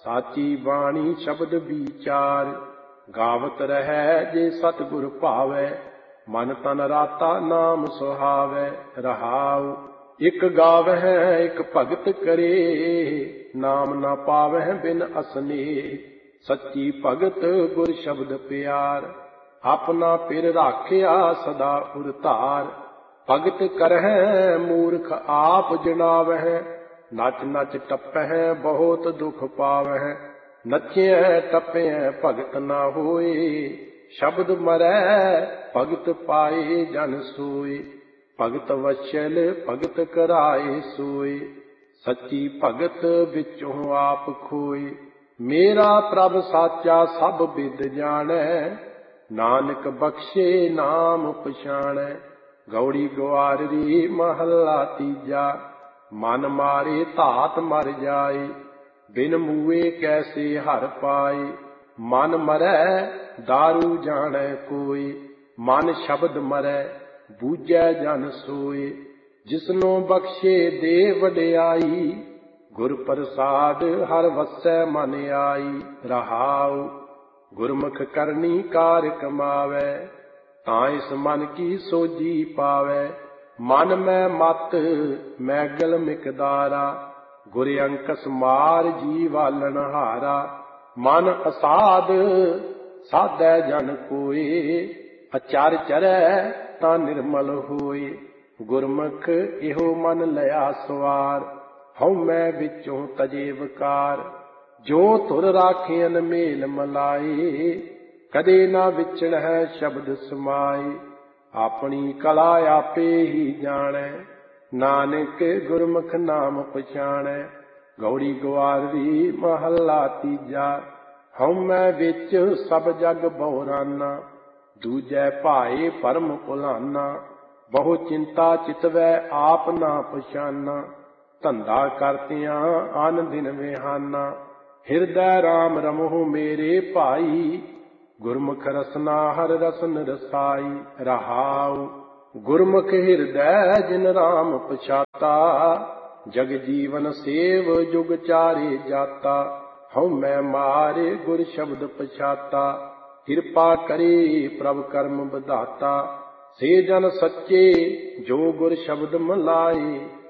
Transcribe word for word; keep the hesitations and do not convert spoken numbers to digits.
साची बाणी शब्द विचार। गावत रहै जे सतगुर भावै, मन तन राता नाम सुहावै। रहाउ इक गावै इक भगत करे, नाम ना पावै बिन असने। सच्ची भगत गुर शब्द प्यार, अपना पिर राखिया सदा उरतार। भगत करहै मूर्ख आप जनावै, नच नच टपै बहुत दुख पावै। नचिया टपै भगत ना होए, शब्द मरै भगत पाए जन सोए। भगत वत्सल भगत कराए सोए, सच्ची भगत विचों आप खोए। मेरा प्रभ साचा सब बिद जानै, नानक बख्शे नाम पछाणै। गौड़ी ग्वाररी महला तीजा, मन मारे धात मर जाए। बिन मूए कैसे हर पाए, मन मरै दारू जानै कोई। मन शब्द मरै बूझै जन सोए, जिसनों बख्शे दे वडियाई। गुर प्रसाद हर वसै मन आई। रहाउ गुरमुख करनी कार कमावै, तां इस मन की सोजी पावै। मन में मत मैगल मिकदारा, गुर अंकस मार जीवालन हारा। मन असाध साधै जन कोए, अचार चरै तां निर्मल होए। गुरमुख इहो मन लिया सवार, हउमै विचों तजे विकार। जो धुर राखियन मेल मलाए, कदे ना विचण है शब्द समाए। अपनी कला आपे ही जानै, नानक गुरमुख नाम पछाणै। गौड़ी ग्वारवी महला तीजा, हउमै विच सब जग बहुराना। दूजै भाए परम भुलाना, बहु चिंता चितवै आप ना पछाना। धंधा करतियां आन दिन विहाना, हिरदै राम रमहु मेरे भाई। गुरमुख रसना हर रसन रसाई। रहाउ गुरमुख हिरदै जिन राम पछाता, जग जीवन सेव जुग चारे जाता। हउमै मारे गुर शब्द पछाता, किरपा करे प्रभ कर्म विधाता। से जन सच्चे जो गुर शब्द मलाए,